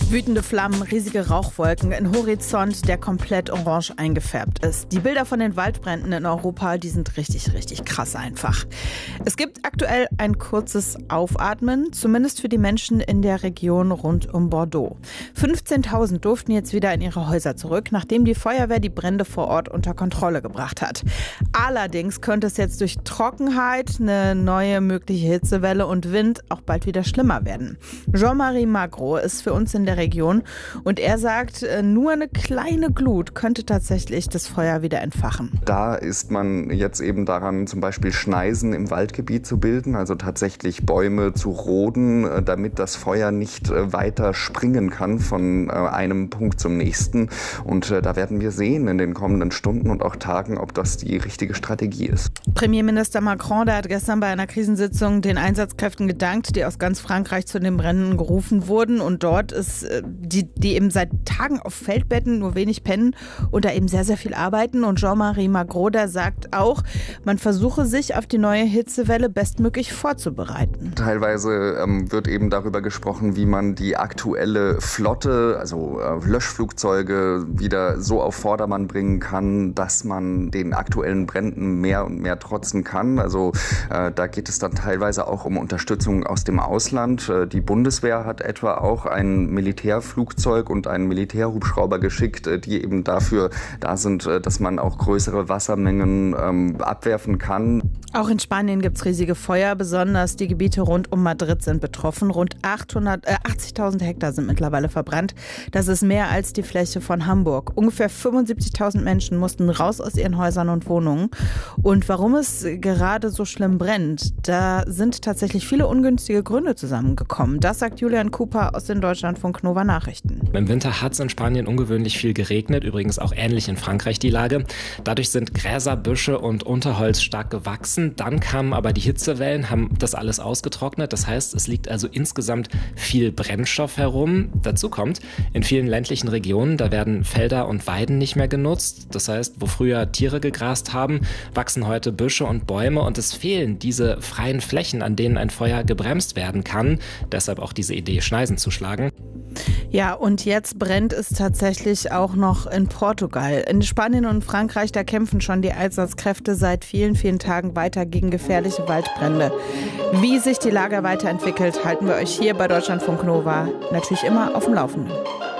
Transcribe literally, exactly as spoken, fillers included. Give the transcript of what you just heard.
Wütende Flammen, riesige Rauchwolken, ein Horizont, der komplett orange eingefärbt ist. Die Bilder von den Waldbränden in Europa, die sind richtig, richtig krass einfach. Es gibt aktuell ein kurzes Aufatmen, zumindest für die Menschen in der Region rund um Bordeaux. fünfzehntausend durften jetzt wieder in ihre Häuser zurück, nachdem die Feuerwehr die Brände vor Ort unter Kontrolle gebracht hat. Allerdings könnte es jetzt durch Trockenheit, eine neue mögliche Hitzewelle und Wind auch bald wieder schlimmer werden. Jean-Marie Magro ist für uns in der Region und er sagt, nur eine kleine Glut könnte tatsächlich das Feuer wieder entfachen. Da ist man jetzt eben daran, zum Beispiel Schneisen im Waldgebiet zu bilden, also tatsächlich Bäume zu roden, damit das Feuer nicht weiter springen kann von einem Punkt zum nächsten. Und da werden wir sehen in den kommenden Stunden und auch Tagen, ob das die richtige Strategie ist. Premierminister Macron, der hat gestern bei einer Krisensitzung den Einsatzkräften gedankt, die aus ganz Frankreich zu den Bränden gerufen wurden. Und dort ist Die, die eben seit Tagen auf Feldbetten nur wenig pennen und da eben sehr, sehr viel arbeiten. Und Jean-Marie Magro, der sagt auch, man versuche sich auf die neue Hitzewelle bestmöglich vorzubereiten. Teilweise ähm, wird eben darüber gesprochen, wie man die aktuelle Flotte, also äh, Löschflugzeuge, wieder so auf Vordermann bringen kann, dass man den aktuellen Bränden mehr und mehr trotzen kann. Also äh, da geht es dann teilweise auch um Unterstützung aus dem Ausland. Äh, die Bundeswehr hat etwa auch ein Militärflugzeug und einen Militärhubschrauber geschickt, die eben dafür da sind, dass man auch größere Wassermengen ähm, abwerfen kann. Auch in Spanien gibt es riesige Feuer, besonders die Gebiete rund um Madrid sind betroffen. Rund achthundertachtzigtausend Hektar sind mittlerweile verbrannt. Das ist mehr als die Fläche von Hamburg. Ungefähr fünfundsiebzigtausend Menschen mussten raus aus ihren Häusern und Wohnungen. Und warum es gerade so schlimm brennt, da sind tatsächlich viele ungünstige Gründe zusammengekommen. Das sagt Julian Cooper aus den Deutschlandfunk Nova Nachrichten. Im Winter hat es in Spanien ungewöhnlich viel geregnet, übrigens auch ähnlich in Frankreich die Lage. Dadurch sind Gräser, Büsche und Unterholz stark gewachsen. Dann kamen aber die Hitzewellen, haben das alles ausgetrocknet. Das heißt, es liegt also insgesamt viel Brennstoff herum. Dazu kommt, in vielen ländlichen Regionen, da werden Felder und Weiden nicht mehr genutzt. Das heißt, wo früher Tiere gegrast haben, wachsen heute Büsche und Bäume und es fehlen diese freien Flächen, an denen ein Feuer gebremst werden kann. Deshalb auch diese Idee, Schneisen zu schlagen. Ja, und jetzt brennt es tatsächlich auch noch in Portugal. In Spanien und Frankreich, da kämpfen schon die Einsatzkräfte seit vielen, vielen Tagen weiter gegen gefährliche Waldbrände. Wie sich die Lage weiterentwickelt, halten wir euch hier bei Deutschlandfunk Nova natürlich immer auf dem Laufenden.